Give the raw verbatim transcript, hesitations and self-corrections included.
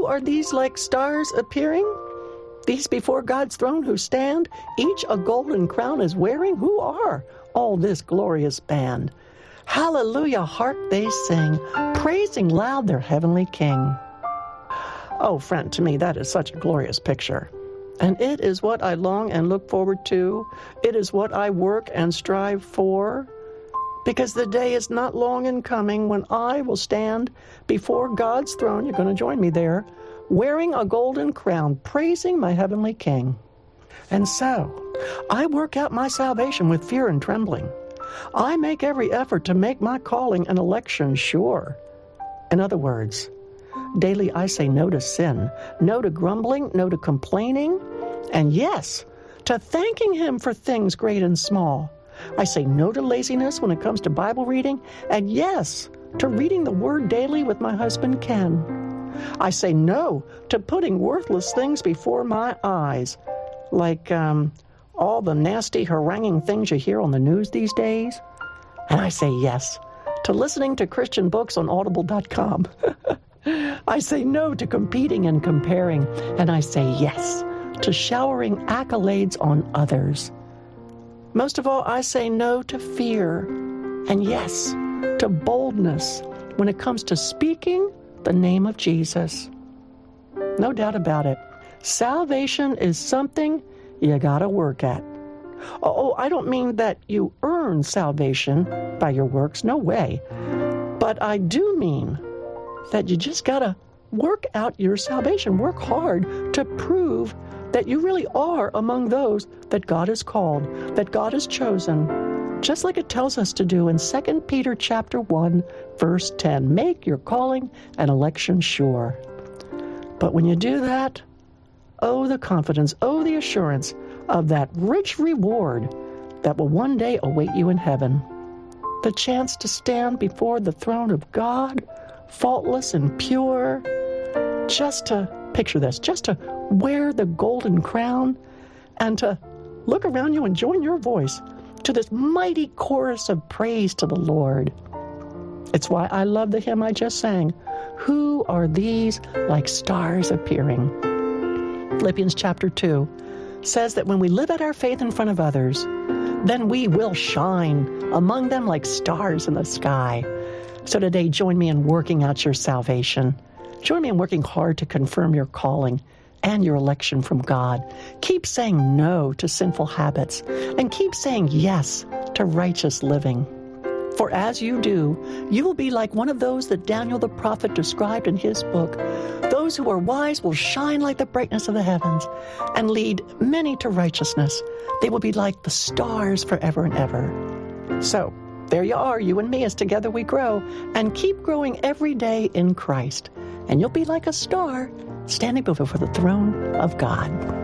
Who are these like stars appearing? These before God's throne who stand, each a golden crown is wearing? Who are all this glorious band? Hallelujah, hark they sing, praising loud their heavenly King. Oh, friend, to me that is such a glorious picture. And it is what I long and look forward to. It is what I work and strive for. Because the day is not long in coming when I will stand before God's throne, you're going to join me there, wearing a golden crown, praising my heavenly King. And so, I work out my salvation with fear and trembling. I make every effort to make my calling and election sure. In other words, daily I say no to sin, no to grumbling, no to complaining, and yes, to thanking Him for things great and small. I say no to laziness when it comes to Bible reading, and yes, to reading the Word daily with my husband Ken. I say no to putting worthless things before my eyes, like um, all the nasty, haranguing things you hear on the news these days. And I say yes to listening to Christian books on audible dot com. I say no to competing and comparing, and I say yes to showering accolades on others. Most of all, I say no to fear, and yes to boldness when it comes to speaking the name of Jesus. No doubt about it. Salvation is something you gotta work at. Oh, I don't mean that you earn salvation by your works, no way. But I do mean that you just gotta work out your salvation. Work hard to prove that you really are among those that God has called, that God has chosen, just like it tells us to do in Second Peter chapter one, verse ten. Make your calling and election sure. But when you do that, oh, the confidence, oh, the assurance of that rich reward that will one day await you in heaven. The chance to stand before the throne of God, faultless and pure, just to, picture this, just to wear the golden crown and to look around you and join your voice to this mighty chorus of praise to the Lord. It's why I love the hymn I just sang. Who are these like stars appearing? Philippians chapter two says that when we live out our faith in front of others, then we will shine among them like stars in the sky. So today, join me in working out your salvation. Join me in working hard to confirm your calling and your election from God. Keep saying no to sinful habits and keep saying yes to righteous living. For as you do, you will be like one of those that Daniel the prophet described in his book. Those who are wise will shine like the brightness of the heavens and lead many to righteousness. They will be like the stars forever and ever. So, there you are, you and me, as together we grow, and keep growing every day in Christ. And you'll be like a star standing before the throne of God.